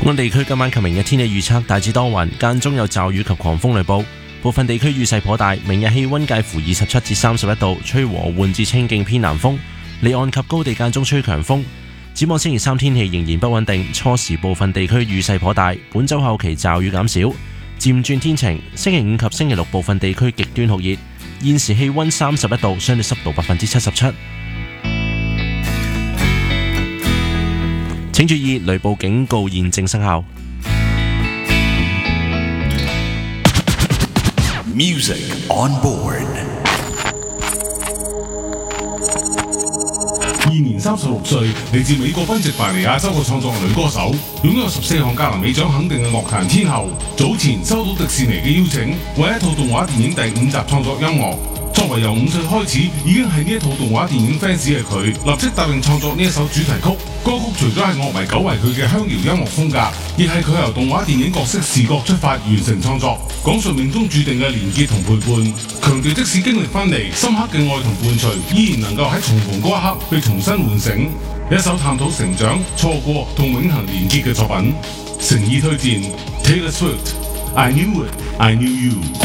本港地區今晚及明日天氣預測大致多雲，間中有驟雨及狂風雷暴，部分地區雨勢頗大。明日氣溫介乎27至31度，吹和緩至清勁偏南風，離岸及高地間中吹強風。展望星期三天氣仍然不穩定，初時部分地區雨勢頗大，本週後期驟雨減少，漸轉天晴。星期五及星期六部分地區極端酷熱，現時氣溫31度，相對濕度77%。請注意，雷暴警告現正生效。 Music on board。 現年36歲，嚟自美國賓夕凡尼亞州嘅創作女歌手，擁有14項格林美獎肯定嘅樂壇天后。早前收到迪士尼嘅邀請，為一套動畫電影第5集創作音樂。作為由5歲開始已經係呢一套動畫電影 fans 嘅佢，立即答應創作呢一首主題曲。歌曲除咗係樂迷久違佢嘅鄉謠音樂風格，亦係佢由動畫電影角色視覺出發完成創作，講述命中注定嘅連結同陪伴，強調即使經歷翻嚟，深刻嘅愛同伴隨，依然能夠喺重逢嗰一刻被重新喚醒。一首探討成長、錯過同永恆連結嘅作品，誠意推薦 Taylor Swift I Knew It, I Knew You。